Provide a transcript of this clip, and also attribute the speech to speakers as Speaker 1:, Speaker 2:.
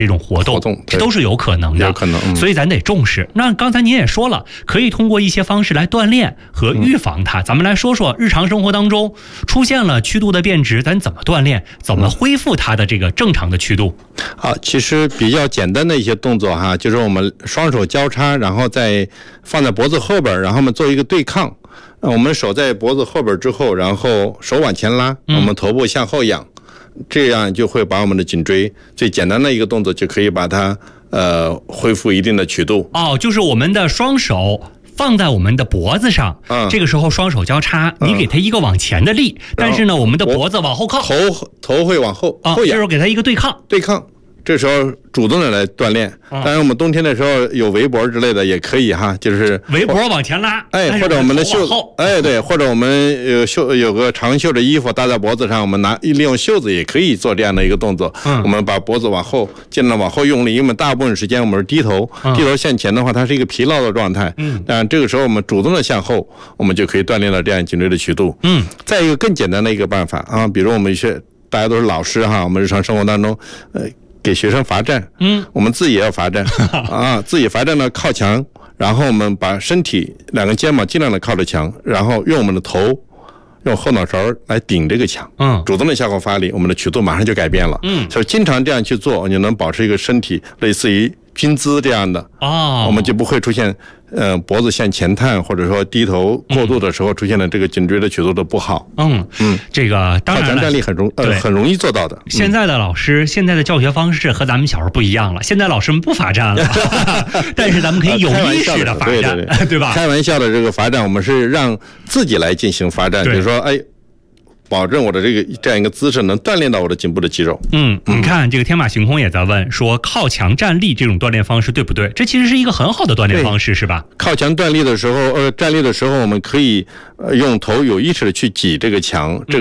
Speaker 1: 这种活动这都是有可能的，
Speaker 2: 有可能，
Speaker 1: 所以咱得重视。那刚才您也说了，可以通过一些方式来锻炼和预防它。咱们来说说日常生活当中出现了曲度的变质，咱怎么锻炼，怎么恢复它的这个正常的曲度？
Speaker 2: 好，其实比较简单的一些动作哈，就是我们双手交叉，然后再放在脖子后边，然后我们做一个对抗。我们手在脖子后边之后，然后手往前拉，我们头部向后仰。这样就会把我们的颈椎最简单的一个动作就可以把它恢复一定的曲度。
Speaker 1: 就是我们的双手放在我们的脖子上，这个时候双手交叉，你给它一个往前的力，但是呢我们的脖子往后靠，
Speaker 2: 头会往后后仰，
Speaker 1: 这时候给它一个对抗，
Speaker 2: 这时候主动的来锻炼。当然我们冬天的时候有围脖之类的也可以哈，就是
Speaker 1: 围脖往前拉，
Speaker 2: 或者我们的袖子，对，或者我们有个长袖的衣服搭在脖子上，我们利用袖子也可以做这样的一个动作。我们把脖子往后尽量往后用力，因为大部分时间我们是低头向前的话，它是一个疲劳的状态。但这个时候我们主动的向后，我们就可以锻炼了这样颈椎的曲度。再一个更简单的一个办法啊，比如我们大家都是老师哈，我们日常生活当中给学生罚站，我们自己也要罚站自己罚站呢，靠墙，然后我们把身体两个肩膀尽量的靠着墙，然后用我们的头用后脑勺来顶这个墙，主动的向后发力，我们的曲度马上就改变了。所以经常这样去做，你能保持一个身体类似于军姿这样的我们就不会出现脖子向前探，或者说低头过度的时候出现了这个颈椎的曲度的不好。
Speaker 1: 这个当然了，
Speaker 2: 靠墙站立很容易做到的。
Speaker 1: 现在的老师，现在的教学方式和咱们小时候不一样了，现在老师们不罚站了，但是咱们可以有意识的罚站，对吧？
Speaker 2: 开玩笑的这个罚站，我们是让自己来进行罚站，比如说保证我的这样一个姿势能锻炼到我的颈部的肌肉。
Speaker 1: 你看这个天马行空也在问说，靠墙站立这种锻炼方式对不对？这其实是一个很好的锻炼方式，是吧？
Speaker 2: 靠墙站立的时候，我们可以用头有意识的去挤这个墙，